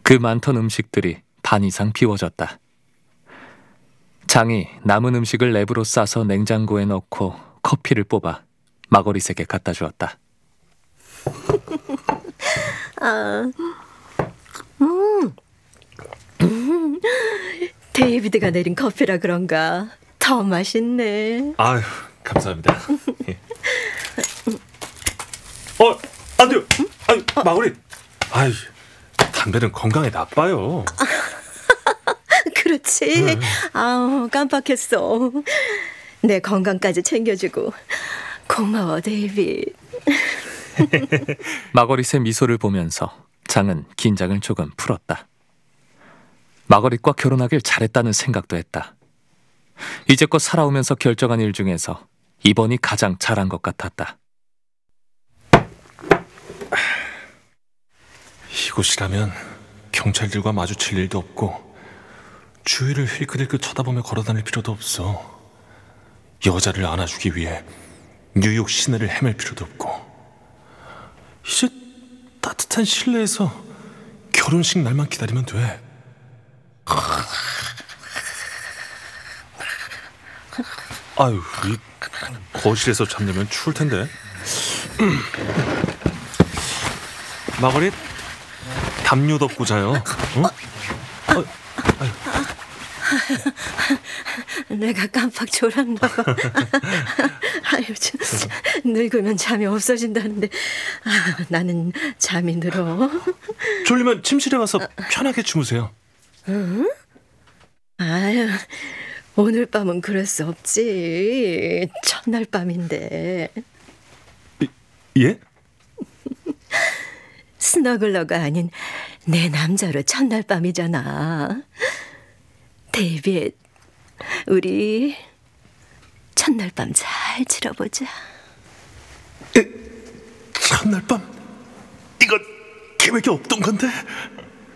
그 많던 음식들이 반 이상 비워졌다. 장이 남은 음식을 랩으로 싸서 냉장고에 넣고 커피를 뽑아 마거릿에게 갖다 주었다. 데이비드가 내린 커피라 그런가 더 맛있네. 아유, 감사합니다. 안 돼요. 아유, 마거릿. 아유, 담배는 건강에 나빠요. 그렇지. 아우, 깜빡했어. 내 건강까지 챙겨주고 고마워, 데이비드. 마거릿의 미소를 보면서 장은 긴장을 조금 풀었다. 마거릿과 결혼하길 잘했다는 생각도 했다. 이제껏 살아오면서 결정한 일 중에서 이번이 가장 잘한 것 같았다. 이곳이라면 경찰들과 마주칠 일도 없고 주위를 힐끗힐끗 쳐다보며 걸어다닐 필요도 없어. 여자를 안아주기 위해 뉴욕 시내를 헤맬 필요도 없고 이제 따뜻한 실내에서 결혼식 날만 기다리면 돼. 아유, 이 거실에서 잠들면 추울 텐데. 마거릿, 담요 덮고 자요. 응? 내가 깜빡 졸았나 봐. 아유, 늙으면 잠이 없어진다는데 나는 잠이 늘어. 졸리면 침실에 가서 편하게 주무세요. 응? 아유, 오늘 밤은 그럴 수 없지. 첫날 밤인데. 예? 스너글러가 아닌 내 남자로 첫날 밤이잖아. 데이비드, 우리 첫날 밤 잘 치러보자. 첫날 밤? 이건 계획이 없던 건데.